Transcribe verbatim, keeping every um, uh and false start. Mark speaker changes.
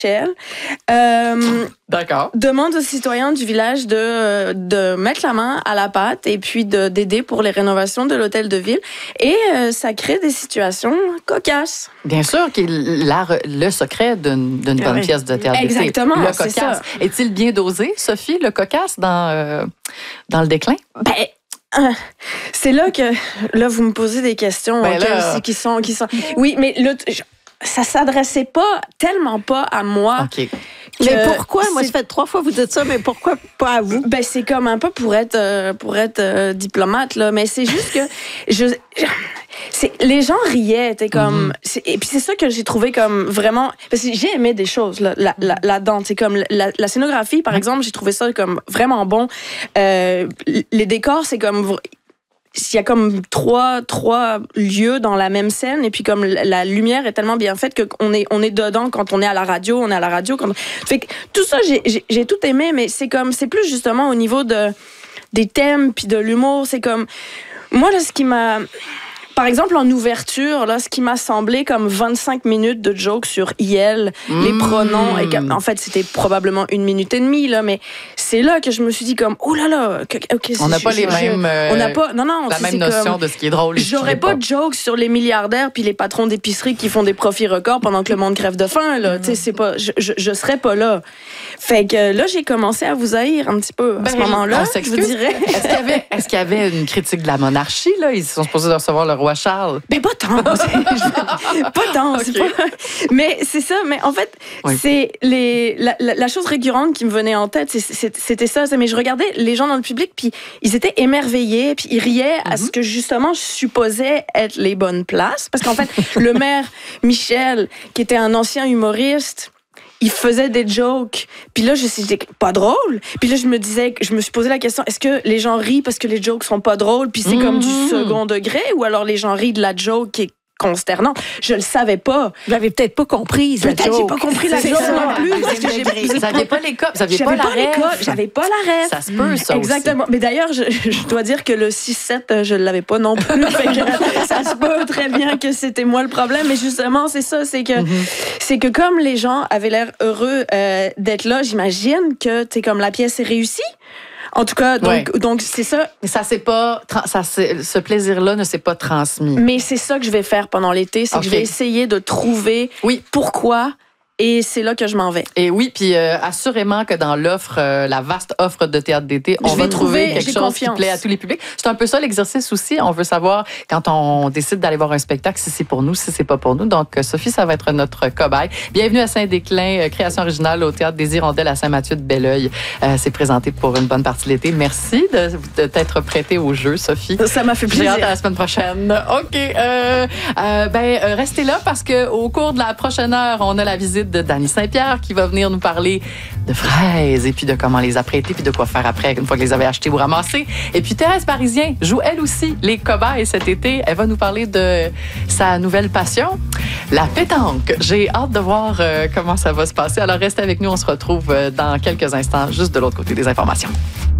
Speaker 1: Euh,
Speaker 2: D'accord.
Speaker 1: Demande aux citoyens du village de, de mettre la main à la pâte et puis de, d'aider pour les rénovations de l'hôtel de ville. Et euh, ça crée des situations cocasses.
Speaker 2: Bien sûr, qui est la, le secret d'une, d'une bonne
Speaker 1: oui.
Speaker 2: pièce de théâtre.
Speaker 1: Exactement,
Speaker 2: le
Speaker 1: c'est
Speaker 2: cocasse.
Speaker 1: ça.
Speaker 2: Est-il bien dosé, Sophie, le cocasse, dans, euh, dans le déclin?
Speaker 1: Ben, euh, c'est là que là vous me posez des questions
Speaker 2: ben
Speaker 1: là,
Speaker 2: là...
Speaker 1: aussi, qui sont qui sont. Oui, mais là, je, ça s'adressait pas tellement pas à moi.
Speaker 2: OK.
Speaker 3: Mais pourquoi? Moi, ça fait trois fois que vous dites ça, mais pourquoi pas à vous?
Speaker 1: Ben, c'est comme un peu pour être, euh, pour être euh, diplomate, là. Mais c'est juste que je, je c'est, les gens riaient, t'es comme, mm-hmm. c'est, et puis c'est ça que j'ai trouvé comme vraiment, parce que j'ai aimé des choses là, là, là, là-dedans. C'est comme la, la scénographie, par mm-hmm. exemple, j'ai trouvé ça comme vraiment bon. Euh, les décors, c'est comme, il y a comme trois, trois lieux dans la même scène, et puis comme la lumière est tellement bien faite qu'on est, on est dedans quand on est à la radio, on est à la radio. Quand on... Fait que tout ça, j'ai, j'ai, j'ai tout aimé, mais c'est comme, c'est plus justement au niveau de, des thèmes puis de l'humour. C'est comme, moi, là, ce qui m'a... Par exemple, en ouverture, là, ce qui m'a semblé comme vingt-cinq minutes de jokes sur I L, mmh. les pronoms, et que, en fait, c'était probablement une minute et demie, là, mais c'est là que je me suis dit comme, oh là là, okay,
Speaker 2: on n'a pas les mêmes,
Speaker 1: on n'a pas, non, non,
Speaker 2: la même notion comme, de ce qui est drôle. Et
Speaker 1: j'aurais pas, pas de jokes sur les milliardaires puis les patrons d'épicerie qui font des profits records pendant que le monde crève de faim, là, mmh. tu sais, c'est pas, je, je, je serais pas là. Fait que là, j'ai commencé à vous haïr un petit peu à ben, ce moment-là, je vous dirais.
Speaker 2: Est-ce qu'il y avait, est-ce qu'il y avait une critique de la monarchie, là? Ils sont supposés de recevoir le roi Charles.
Speaker 1: Mais pas tant. pas tant. Okay. C'est pas... Mais c'est ça. Mais en fait, oui. c'est les, la, la, la chose récurrente qui me venait en tête, c'est, c'est, c'était ça. Mais je regardais les gens dans le public, puis ils étaient émerveillés, puis ils riaient mm-hmm. à ce que justement je supposais être les bonnes places. Parce qu'en fait, le maire Michel, qui était un ancien humoriste, il faisait des jokes. Puis là, je c'était pas drôle. Puis là, je me disais, je me suis posé la question, est-ce que les gens rient parce que les jokes sont pas drôles, puis c'est mmh. comme du second degré, ou alors les gens rient de la joke qui est consternant. Je le savais pas.
Speaker 3: Vous l'avez peut-être pas compris, la
Speaker 1: peut-être
Speaker 3: joke.
Speaker 1: j'ai pas compris la joke non plus. Parce que j'ai,
Speaker 2: vous n'aviez pas les codes, vous n'aviez
Speaker 1: pas,
Speaker 2: pas la ref.
Speaker 1: J'avais pas la ref.
Speaker 2: Ça se peut, ça
Speaker 1: exactement.
Speaker 2: aussi.
Speaker 1: Mais d'ailleurs, je, je dois dire que le six sept, je l'avais pas non plus. Fait que ça se peut très bien que c'était moi le problème. Mais justement, c'est ça, c'est que, mm-hmm. c'est que comme les gens avaient l'air heureux euh, d'être là, j'imagine que t'es comme la pièce est réussie. En tout cas, donc, ouais. donc c'est ça.
Speaker 2: Mais ça c'est pas, ça c'est, ce plaisir-là ne s'est pas transmis.
Speaker 1: Mais c'est ça que je vais faire pendant l'été, c'est okay. que je vais essayer de trouver
Speaker 2: oui.
Speaker 1: pourquoi. Et c'est là que je m'en vais.
Speaker 2: Et oui, puis euh, assurément que dans l'offre, euh, la vaste offre de théâtre d'été, on
Speaker 1: je
Speaker 2: va
Speaker 1: vais
Speaker 2: trouver
Speaker 1: trouver
Speaker 2: quelque chose
Speaker 1: confiance.
Speaker 2: qui plaît à tous les publics. C'est un peu ça l'exercice aussi. On veut savoir quand on décide d'aller voir un spectacle si c'est pour nous, si c'est pas pour nous. Donc Sophie, ça va être notre cobaye. Bienvenue à Saint-Déclin, euh, création originale au théâtre des Hirondelles à Saint-Mathieu de Belleuil. Euh, c'est présenté pour une bonne partie de l'été. Merci de, de t'être prêtée au jeu, Sophie.
Speaker 1: Ça m'a fait plaisir.
Speaker 2: J'ai hâte à la semaine prochaine. Ok, euh, euh, ben euh, restez là parce que au cours de la prochaine heure, on a la visite de Dany Saint-Pierre qui va venir nous parler de fraises et puis de comment les apprêter puis de quoi faire après une fois que les avez achetées ou ramassées. Et puis Thérèse Parisien joue elle aussi les cobayes cet été. Elle va nous parler de sa nouvelle passion, la pétanque. J'ai hâte de voir euh, comment ça va se passer. Alors restez avec nous, on se retrouve dans quelques instants juste de l'autre côté des informations.